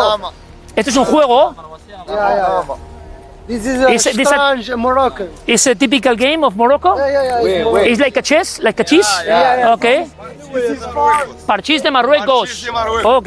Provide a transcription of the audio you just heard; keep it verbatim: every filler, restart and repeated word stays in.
Esto es un juego. Yeah, yeah. This is a Is it- this a- strange Moroccan. It's a typical game of Morocco. Yeah, yeah, yeah. Wait, it's wait. It's like a chess, like a cheese. Yeah, yeah. Okay. This is for Parchís de Marruecos. Parchís de Marruecos. Okay.